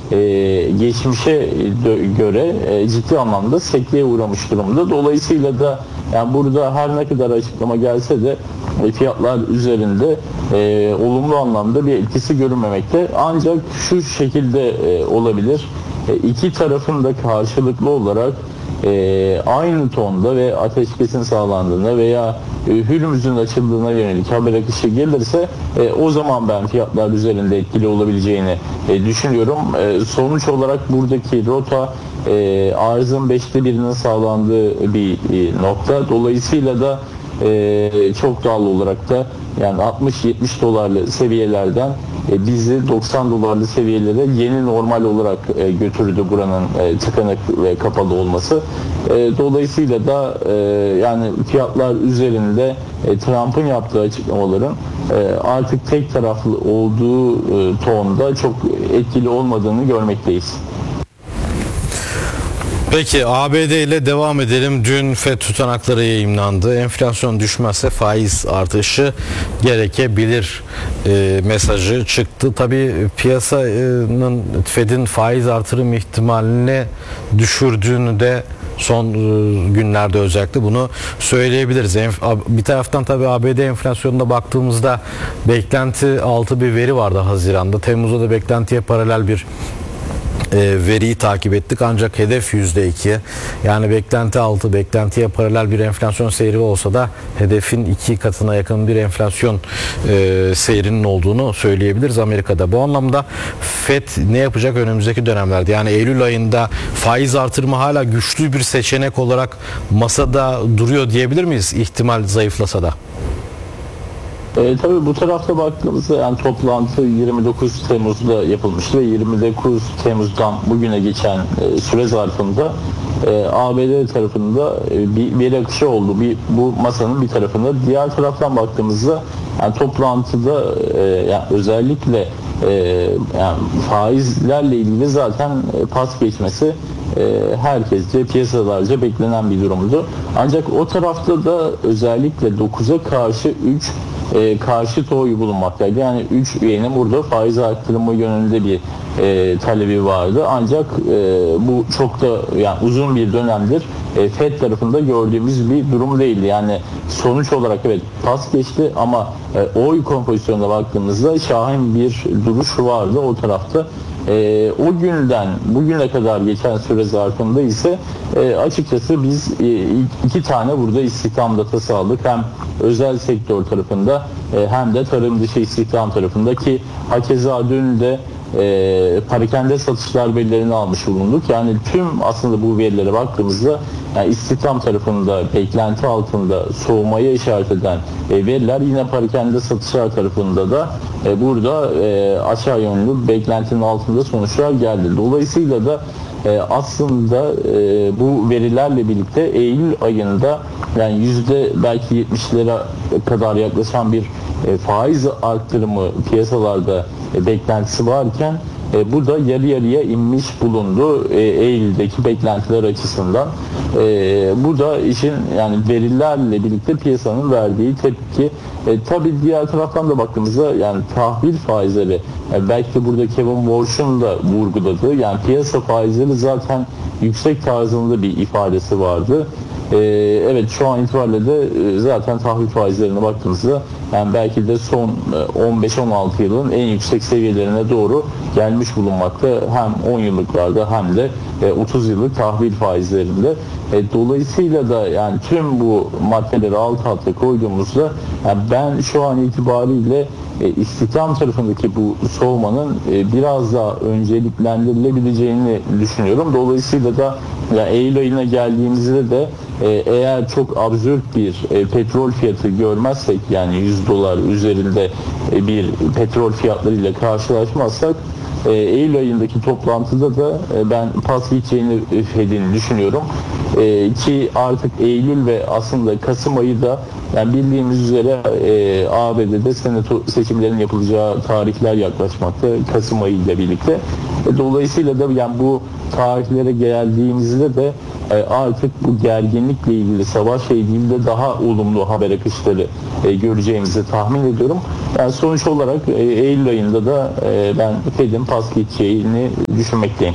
geçmişe göre ciddi anlamda sekteye uğramış durumda. Dolayısıyla da yani burada her ne kadar açıklama gelse de fiyatlar üzerinde olumlu anlamda bir etkisi görünmemekte. Ancak şu şekilde olabilir. İki tarafın da karşılıklı olarak aynı tonda ve ateşkesin sağlandığına veya Hürmüz'ün açıldığına yönelik haber akışı gelirse o zaman ben fiyatlar üzerinde etkili olabileceğini düşünüyorum. Sonuç olarak buradaki rota arzın 5'te 1'inin sağlandığı bir nokta. Dolayısıyla da çok doğal olarak da yani 60-70 dolarlı seviyelerden bizi 90 dolarlı seviyelere yeni normal olarak götürdü buranın tıkanık ve kapalı olması. Dolayısıyla da yani fiyatlar üzerinde Trump'ın yaptığı açıklamaların artık tek taraflı olduğu tonda çok etkili olmadığını görmekteyiz. Peki ABD ile devam edelim. Dün FED tutanakları yayımlandı. Enflasyon düşmezse faiz artışı gerekebilir mesajı çıktı. Tabii piyasanın FED'in faiz artırım ihtimalini düşürdüğünü de son günlerde özellikle bunu söyleyebiliriz. Bir taraftan tabii ABD enflasyonuna baktığımızda beklenti altı bir veri vardı Haziran'da. Temmuz'da da beklentiye paralel bir veriyi takip ettik ancak hedef %2, yani beklenti altı, beklentiye paralel bir enflasyon seyri olsa da hedefin 2 katına yakın bir enflasyon seyrinin olduğunu söyleyebiliriz Amerika'da. Bu anlamda FED ne yapacak önümüzdeki dönemlerde? Yani Eylül ayında faiz artırımı hala güçlü bir seçenek olarak masada duruyor diyebilir miyiz, ihtimal zayıflasa da? Tabii bu tarafta baktığımızda yani toplantı 29 Temmuz'da yapılmıştı ve 29 Temmuz'dan bugüne geçen süre zarfında ABD tarafında bir veri akışı oldu. Bu masanın bir tarafında. Diğer taraftan baktığımızda yani toplantıda yani özellikle yani faizlerle ilgili zaten pas geçmesi herkesce, piyasalarca beklenen bir durumdu. Ancak o tarafta da özellikle 9'a karşı 3 karşıt oy bulunmaktaydı. Yani 3 üyenin burada faiz arttırımı yönünde bir talebi vardı. Ancak bu çok da yani uzun bir dönemdir FED tarafında gördüğümüz bir durum değildi. Yani sonuç olarak evet pas geçti ama oy kompozisyonuna baktığımızda şahin bir duruş vardı o tarafta. O günden bugüne kadar geçen süre zarfında ise açıkçası biz iki tane burada istihdam datası aldık. Hem özel sektör tarafında hem de tarım dışı istihdam tarafında ki hakeza dün de parakende satışlar verilerini almış bulunduk. Yani tüm aslında bu verilere baktığımızda yani istihdam tarafında beklenti altında soğumaya işaret eden veriler, yine parakende satışlar tarafında da burada aşağı yönlü beklentinin altında sonuçlar geldi. Dolayısıyla da aslında bu verilerle birlikte Eylül ayında yani belki 70'lere kadar yaklaşan bir faiz arttırımı piyasalarda beklentisi varken bu da yarı yarıya inmiş bulundu Eylül'deki beklentiler açısından. Bu da işin yani verilerle birlikte piyasanın verdiği tepki. Tabii diğer taraftan da baktığımızda yani tahvil faizleri belki de burada Kevin Warsh'un da vurguladığı yani piyasa faizleri zaten yüksek tarzında bir ifadesi vardı. Evet şu an itibariyle de zaten tahvil faizlerine baktığımızda yani belki de son 15-16 yılın en yüksek seviyelerine doğru gelmiş bulunmakta. Hem 10 yıllıklarda hem de 30 yıllık tahvil faizlerinde. Dolayısıyla da yani tüm bu maddeleri alt alta koyduğumuzda yani ben şu an itibariyle istihdam tarafındaki bu soğumanın biraz daha önceliklendirilebileceğini düşünüyorum. Dolayısıyla da yani Eylül ayına geldiğimizde de eğer çok absürt bir petrol fiyatı görmezsek yani 100 dolar üzerinde bir petrol fiyatlarıyla karşılaşmazsak Eylül ayındaki toplantıda da ben pas geçeceğini FED'in düşünüyorum. Ki artık Eylül ve aslında Kasım ayı da yani bildiğimiz üzere ABD'de senato seçimlerinin yapılacağı tarihler yaklaşmakta Kasım ayı ile birlikte. Dolayısıyla da yani bu tarihlere geldiğimizde de artık bu gerginlikle ilgili, savaşla ilgili de daha olumlu haber akışları göreceğimizi tahmin ediyorum. Yani sonuç olarak Eylül ayında da ben Fed'in pas geçeceğini düşünmekteyim.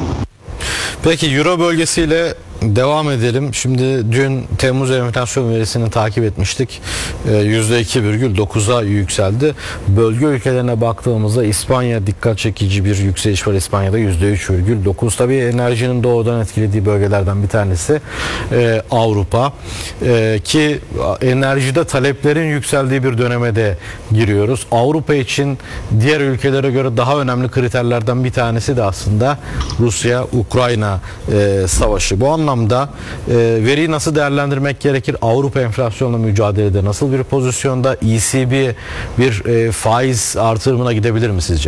Peki Euro bölgesiyle devam edelim. Şimdi dün Temmuz enflasyon verisini takip etmiştik. %2,9'a yükseldi. Bölge ülkelerine baktığımızda İspanya dikkat çekici bir yükseliş var. İspanya'da %3,9. Tabii enerjinin doğrudan etkilediği bölgelerden bir tanesi Avrupa. Ki enerjide taleplerin yükseldiği bir döneme de giriyoruz. Avrupa için diğer ülkelere göre daha önemli kriterlerden bir tanesi de aslında Rusya-Ukrayna savaşı. Bu anlamda veriyi nasıl değerlendirmek gerekir? Avrupa enflasyonla mücadelede nasıl bir pozisyonda? ECB bir faiz artırımına gidebilir mi sizce?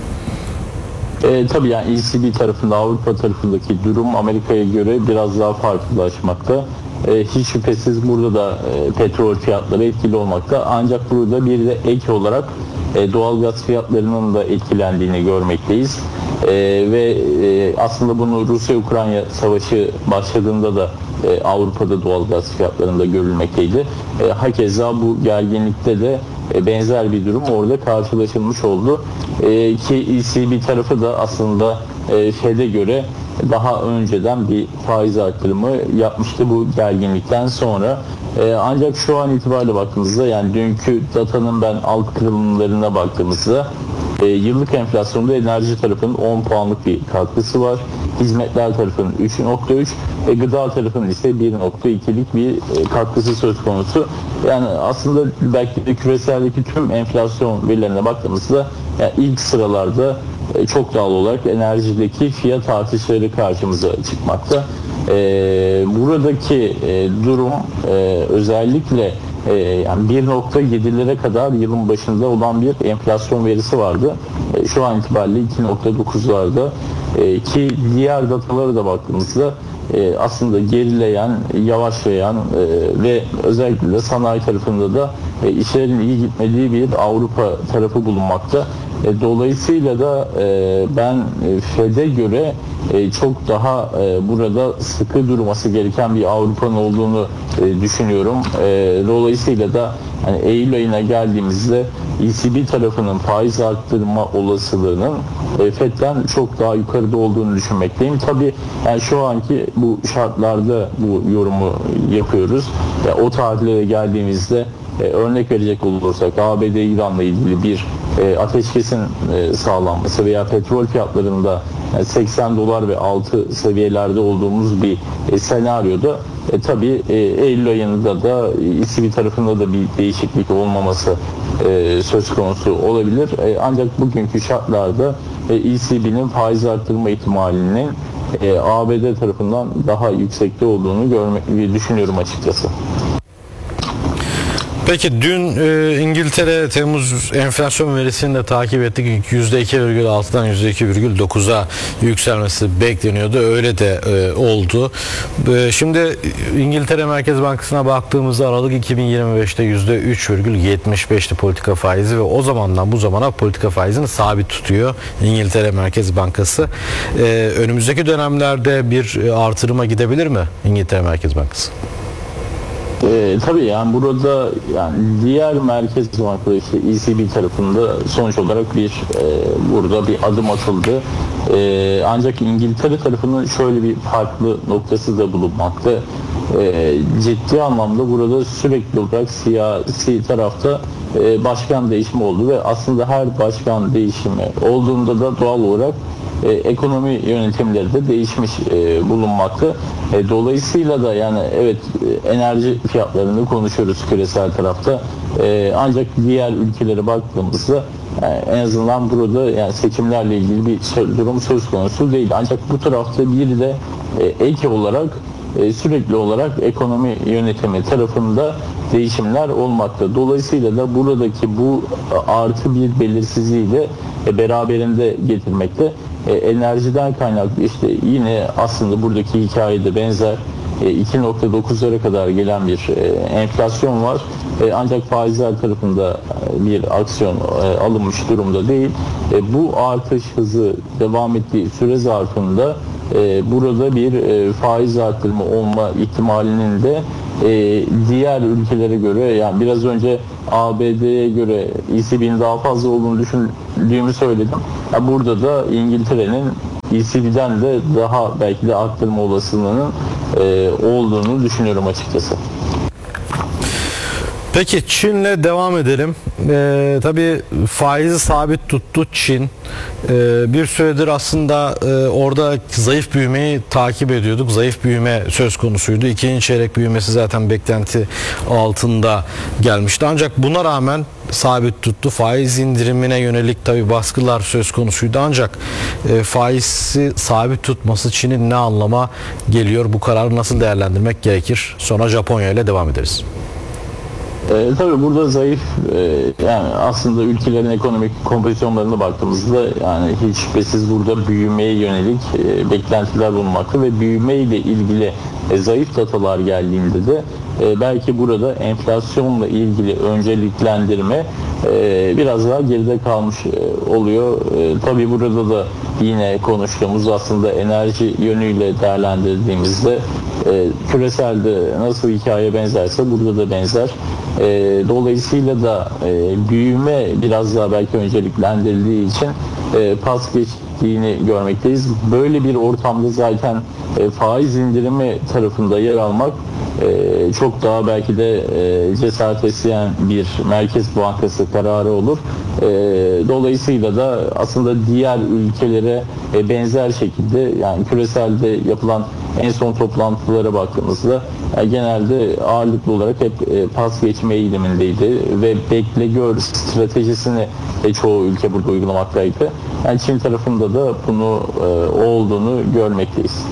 Tabii yani ECB tarafında, Avrupa tarafındaki durum Amerika'ya göre biraz daha farklılaşmakta. Hiç şüphesiz burada da petrol fiyatları etkili olmakta. Ancak burada bir de ek olarak doğalgaz fiyatlarının da etkilendiğini görmekteyiz. Ve aslında bunu Rusya-Ukrayna savaşı başladığında da Avrupa'da doğalgaz fiyatlarında görülmekteydi. Hakeza bu gerginlikte de benzer bir durum orada karşılaşılmış oldu. Ki ECB tarafı da aslında Fed'e göre daha önceden bir faiz artırımı yapmıştı bu gerginlikten sonra. Ancak şu an itibariyle baktığımızda, yani dünkü datanın ben alt kırılımlarına baktığımızda yıllık enflasyonda enerji tarafının 10 puanlık bir katkısı var. Hizmetler tarafının 3,3, gıda tarafının ise 1,2'lik bir katkısı söz konusu. Yani aslında belki de küreseldeki tüm enflasyon verilerine baktığımızda yani ilk sıralarda çok doğal olarak enerjideki fiyat artışları karşımıza çıkmakta. Buradaki durum özellikle yani 1,7'lere kadar yılın başında olan bir enflasyon verisi vardı. Şu an itibariyle 2,9'larda ki diğer datalara da baktığımızda aslında gerileyen, yavaşlayan ve özellikle de sanayi tarafında da işlerin iyi gitmediği bir Avrupa tarafı bulunmakta. Dolayısıyla da ben Fed'e göre çok daha burada sıkı durması gereken bir Avrupa'nın olduğunu düşünüyorum. Dolayısıyla da hani Eylül ayına geldiğimizde ECB tarafının faiz arttırma olasılığının Fed'den çok daha yukarıda olduğunu düşünmekteyim. Tabii yani şu anki bu şartlarda bu yorumu yapıyoruz. O tarihlere geldiğimizde örnek verecek olursak ABD-İran'la ilgili bir ateşkesin sağlanması veya petrol fiyatlarında $80 ve altı seviyelerde olduğumuz bir senaryoda tabii Eylül ayında da ECB tarafında da bir değişiklik olmaması söz konusu olabilir. Ancak bugünkü şartlarda ECB'nin faiz arttırma ihtimalinin ABD tarafından daha yüksekte olduğunu düşünüyorum açıkçası. Peki dün İngiltere Temmuz enflasyon verisini de takip ettik. %2,6'dan %2,9'a yükselmesi bekleniyordu. Öyle de oldu. Şimdi İngiltere Merkez Bankası'na baktığımızda Aralık 2025'te %3,75'ti politika faizi ve o zamandan bu zamana politika faizini sabit tutuyor İngiltere Merkez Bankası. Önümüzdeki dönemlerde bir artırıma gidebilir mi İngiltere Merkez Bankası? Tabii yani burada yani diğer merkez bankaları işte ECB tarafında sonuç olarak burada bir adım atıldı. Ancak İngiltere tarafının şöyle bir farklı noktası da bulunmakta. Ciddi anlamda burada sürekli olarak siyasi tarafta başkan değişimi oldu ve aslında her başkan değişimi olduğunda da doğal olarak ekonomi yönetimleri de değişmiş bulunmakta. Dolayısıyla da yani evet enerji fiyatlarını konuşuyoruz küresel tarafta. Ancak diğer ülkelere baktığımızda en azından burada yani seçimlerle ilgili bir durum söz konusu değil. Ancak bu tarafta bir de ek olarak sürekli olarak ekonomi yönetimi tarafında değişimler olmakta. Dolayısıyla da buradaki bu artı bir belirsizliği de beraberinde getirmekte. Enerjiden kaynaklı işte yine aslında buradaki hikayede benzer 2,9'lara kadar gelen bir enflasyon var. Ancak faizler tarafında bir aksiyon alınmış durumda değil. Bu artış hızı devam ettiği süre zarfında burada bir faiz artırımı olma ihtimalinin de diğer ülkelere göre, yani biraz önce ABD'ye göre ECB'nin daha fazla olduğunu düşündüğümü söyledim. Burada da İngiltere'nin ECB'den de daha belki de arttırma olasılığının olduğunu düşünüyorum açıkçası. Peki Çin'le devam edelim. Tabii faizi sabit tuttu Çin. Bir süredir aslında orada zayıf büyümeyi takip ediyorduk. Zayıf büyüme söz konusuydu. İkinci çeyrek büyümesi zaten beklenti altında gelmişti. Ancak buna rağmen sabit tuttu. Faiz indirimine yönelik tabii baskılar söz konusuydu. Ancak faizi sabit tutması Çin'in ne anlama geliyor? Bu kararı nasıl değerlendirmek gerekir? Sonra Japonya ile devam ederiz. Tabii burada zayıf, yani aslında ülkelerin ekonomik kompozisyonlarına baktığımızda yani hiç şüphesiz burada büyümeye yönelik beklentiler bulunmakta ve büyüme ile ilgili zayıf datalar geldiğinde de belki burada enflasyonla ilgili önceliklendirme biraz daha geride kalmış oluyor. Tabii burada da yine konuştuğumuz aslında enerji yönüyle değerlendirdiğimizde küreselde nasıl hikaye benzerse burada da benzer. Dolayısıyla da büyüme biraz daha belki önceliklendirildiği için pas geçtiğini görmekteyiz. Böyle bir ortamda zaten faiz indirimi tarafında yer almak çok daha belki de cesaret isteyen bir Merkez Bankası kararı olur. Dolayısıyla da aslında diğer ülkelere benzer şekilde, yani küreselde yapılan en son toplantılara baktığımızda genelde ağırlıklı olarak hep pas geçme eğilimindeydi ve bekle gör stratejisini çoğu ülke burada uygulamaktaydı. Yani Çin tarafında da bunu olduğunu görmekteyiz.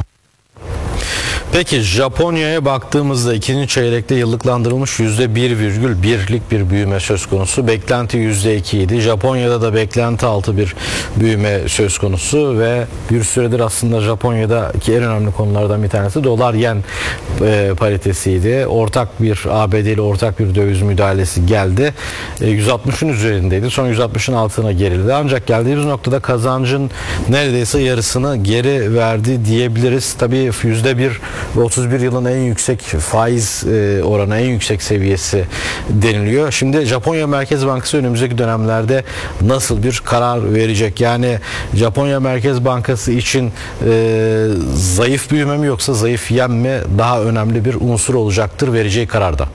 Peki Japonya'ya baktığımızda ikinci çeyrekte yıllıklandırılmış %1,1'lik bir büyüme söz konusu. Beklenti %2 idi. Japonya'da da beklenti altı bir büyüme söz konusu ve bir süredir aslında Japonya'daki en önemli konulardan bir tanesi dolar-yen paritesiydi. Ortak bir ABD ile ortak bir döviz müdahalesi geldi. 160'ın üzerindeydi. Son 160'ın altına gerildi. Ancak geldiğimiz noktada kazancın neredeyse yarısını geri verdi diyebiliriz. Tabii %1 ve 31 yılın en yüksek faiz oranı, en yüksek seviyesi deniliyor. Şimdi Japonya Merkez Bankası önümüzdeki dönemlerde nasıl bir karar verecek? Yani Japonya Merkez Bankası için zayıf büyüme mi yoksa zayıf yen mi daha önemli bir unsur olacaktır vereceği kararda?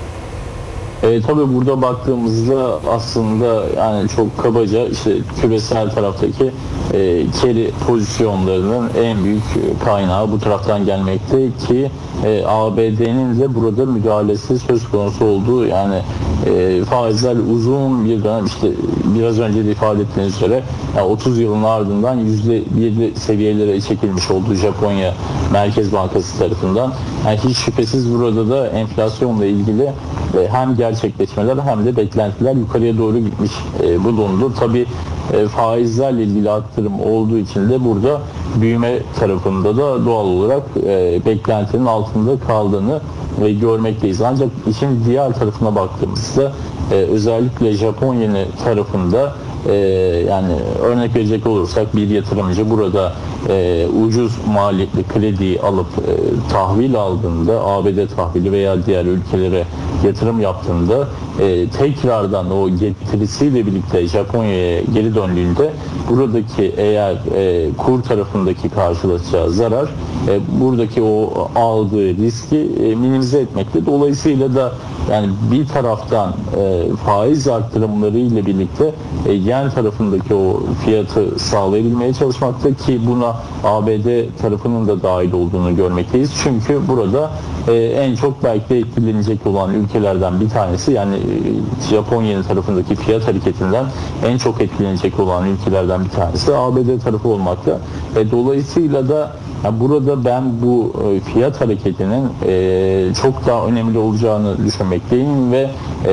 Tabii burada baktığımızda aslında yani çok kabaca işte küresel taraftaki carry pozisyonlarının en büyük kaynağı bu taraftan gelmekte ki ABD'nin de burada müdahalesi söz konusu olduğu, yani faizler uzun bir dönem, işte biraz önce de ifade ettiğiniz üzere yani 30 yılın ardından %1'li seviyelere çekilmiş olduğu Japonya Merkez Bankası tarafından. Yani hiç şüphesiz burada da enflasyonla ilgili hem gerçekleşmeler hem de beklentiler yukarıya doğru gitmiş bulundu. Tabii faizlerle ilgili arttırım olduğu için de burada büyüme tarafında da doğal olarak beklentinin altında kaldığını görmekteyiz. Ancak işin diğer tarafına baktığımızda özellikle Japonya tarafında yani örnek verecek olursak bir yatırımcı burada ucuz maliyetli kredi alıp tahvil aldığında, ABD tahvili veya diğer ülkelere yatırım yaptığında tekrardan o getirisiyle birlikte Japonya'ya geri döndüğünde buradaki eğer kur tarafındaki karşılaşacağı zarar buradaki o aldığı riski minimize etmekte. Dolayısıyla da yani bir taraftan faiz arttırımları ile birlikte yen tarafındaki o fiyatı sağlayabilmeye çalışmakta ki buna ABD tarafının da dahil olduğunu görmekteyiz. Çünkü burada en çok belki de etkilenecek olan ülkelerden bir tanesi, yani Japonya'nın tarafındaki fiyat hareketinden en çok etkilenecek olan ülkelerden bir tanesi ABD tarafı olmakta. Dolayısıyla da burada ben bu fiyat hareketinin çok daha önemli olacağını düşünmekteyim ve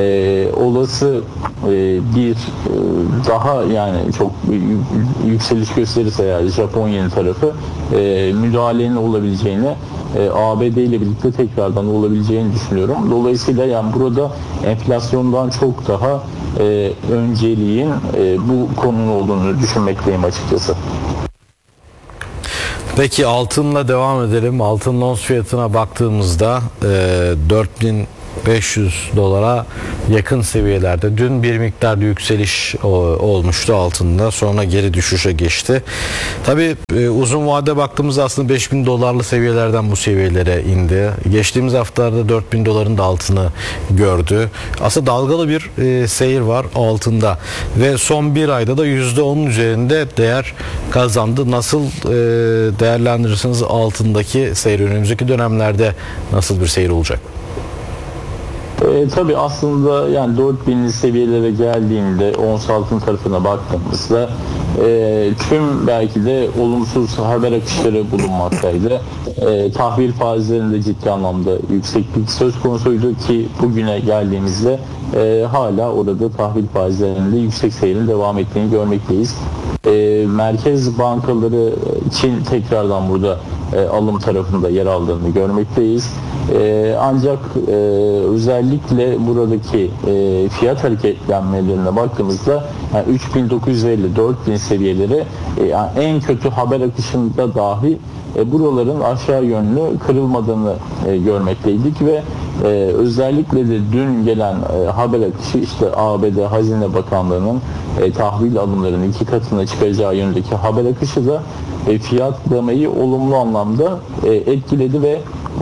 olası bir daha yani çok yükseliş gösterirse eğer Japonya'nın tarafı müdahalenin olabileceğini, ABD ile birlikte tekrardan olabileceğini düşünüyorum. Dolayısıyla yani burada enflasyondan çok daha önceliğin bu konunun olduğunu düşünmekteyim açıkçası. Peki altınla devam edelim. Altın ons fiyatına baktığımızda 4500 dolara yakın seviyelerde. Dün bir miktar yükseliş olmuştu altında. Sonra geri düşüşe geçti. Tabii uzun vade baktığımızda aslında 5000 dolarlı seviyelerden bu seviyelere indi. Geçtiğimiz haftalarda 4000 doların da altını gördü. Aslında dalgalı bir seyir var altında. Ve son bir ayda da %10'un üzerinde değer kazandı. Nasıl değerlendirirsiniz altındaki seyir? Önümüzdeki dönemlerde nasıl bir seyir olacak? Tabii aslında yani 4000'li seviyelere geldiğinde ons altın tarafına baktığımızda tüm belki de olumsuz haber akışları bulunmaktaydı. Tahvil faizlerinde ciddi anlamda yükseklik söz konusuydu ki bugüne geldiğimizde hala orada tahvil faizlerinde yüksek seyrin devam ettiğini görmekteyiz. Merkez bankaları için tekrardan burada alım tarafında yer aldığını görmekteyiz. Ancak özellikle buradaki fiyat hareketlenmelerine baktığımızda yani 3950-4000 seviyeleri yani en kötü haber akışında dahi buraların aşağı yönlü kırılmadığını görmekteydik ve özellikle de dün gelen haber akışı işte ABD Hazine Bakanlığı'nın tahvil alımlarının 2 katına çıkacağı yönündeki haber akışı da fiyatlamayı olumlu anlamda etkiledi ve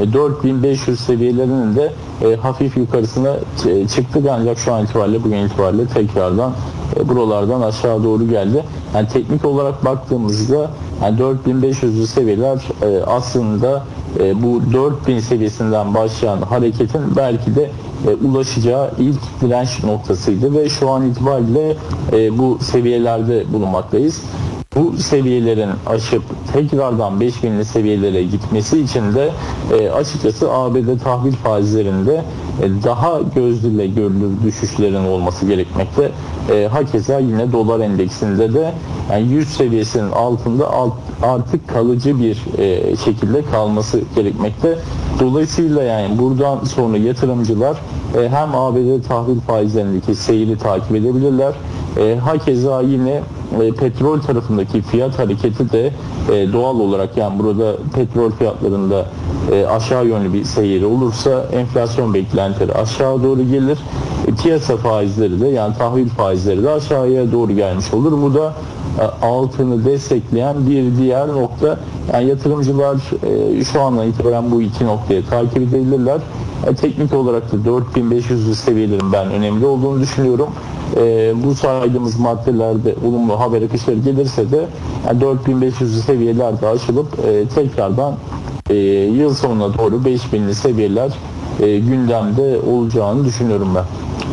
4500 seviyelerinin de hafif yukarısına çıktık ancak şu an itibariyle bugün itibariyle tekrardan buralardan aşağı doğru geldi. Yani teknik olarak baktığımızda yani 4500'lü seviyeler aslında bu 4000 seviyesinden başlayan hareketin belki de ulaşacağı ilk direnç noktasıydı ve şu an itibariyle bu seviyelerde bulunmaktayız. Bu seviyelerin aşıp tekrardan 5000'li seviyelere gitmesi için de açıkçası ABD tahvil faizlerinde daha gözle görülür düşüşlerin olması gerekmekte. Hakeza yine dolar endeksinde de yani 100 seviyesinin altında artık kalıcı bir şekilde kalması gerekmekte. Dolayısıyla yani buradan sonra yatırımcılar hem ABD tahvil faizlerindeki seyri takip edebilirler. Hakeza yine petrol tarafındaki fiyat hareketi de doğal olarak yani burada petrol fiyatlarında aşağı yönlü bir seyir olursa enflasyon beklentileri aşağı doğru gelir. Piyasa faizleri de yani tahvil faizleri de aşağıya doğru gelmiş olur. Bu da altını destekleyen bir diğer nokta. Yani yatırımcılar şu andan itibaren bu iki noktayı takip edebilirler. Teknik olarak da 4500'lü seviyelerin ben önemli olduğunu düşünüyorum. Bu saydığımız maddelerde olumlu haber akışları gelirse de yani 4500'lü seviyelerde aşılıp tekrardan yıl sonuna doğru 5000'li seviyeler gündemde olacağını düşünüyorum ben.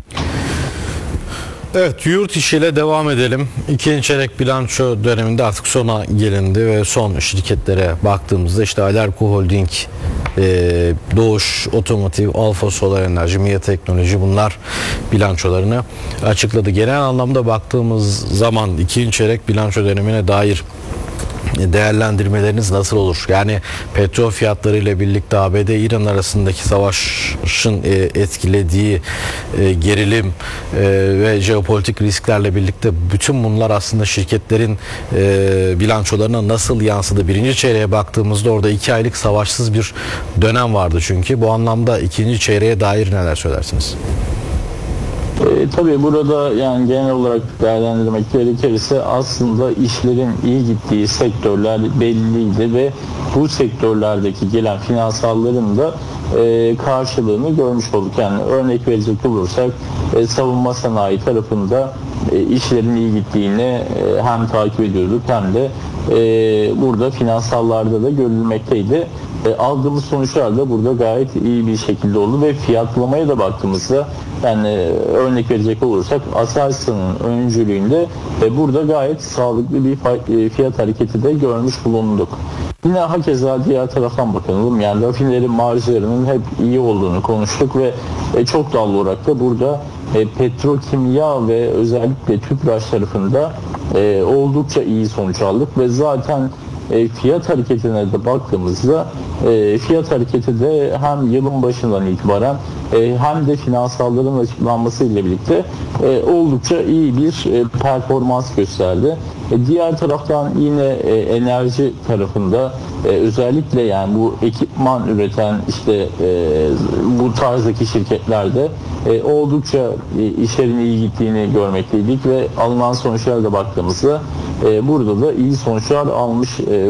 Evet, yurt işiyle devam edelim. İkinci çeyrek bilanço döneminde artık sona gelindi ve son şirketlere baktığımızda işte Alarko Holding, Doğuş Otomotiv, Alfa Solar Enerji, MİA Teknoloji bunlar bilançolarını açıkladı. Genel anlamda baktığımız zaman ikinci çeyrek bilanço dönemine dair değerlendirmeleriniz nasıl olur? Yani petrol fiyatları ile birlikte ABD-İran arasındaki savaşın etkilediği gerilim ve jeopolitik risklerle birlikte bütün bunlar aslında şirketlerin bilançolarına nasıl yansıdı? Birinci çeyreğe baktığımızda orada 2 aylık savaşsız bir dönem vardı çünkü. Bu anlamda ikinci çeyreğe dair neler söylersiniz? Tabii burada yani genel olarak değerlendirmek gerekirse aslında işlerin iyi gittiği sektörler belliydi ve bu sektörlerdeki gelen finansalların da karşılığını görmüş olduk. Yani örnek verecek olursak savunma sanayi tarafında işlerin iyi gittiğini hem takip ediyorduk hem de burada finansallarda da görülmekteydi. Aldığımız sonuçlar da burada gayet iyi bir şekilde oldu ve fiyatlamaya da baktığımızda yani örnek verecek olursak Aselsan'ın öncülüğünde burada gayet sağlıklı bir fiyat hareketi de görmüş bulunduk. Yine hakeza diğer taraftan bakalım. Yani rafineri marjlarının hep iyi olduğunu konuştuk ve çok doğal olarak da burada petrokimya ve özellikle Tüpraş tarafında oldukça iyi sonuç aldık ve zaten fiyat hareketine de baktığımızda fiyat hareketi de hem yılın başından itibaren hem de finansalların açıklanması ile birlikte oldukça iyi bir performans gösterdi. Diğer taraftan yine enerji tarafında özellikle yani bu ekipman üreten işte bu tarzdaki şirketlerde oldukça işlerin iyi gittiğini görmekteydik ve alınan sonuçlara da baktığımızda burada da iyi sonuçlar almış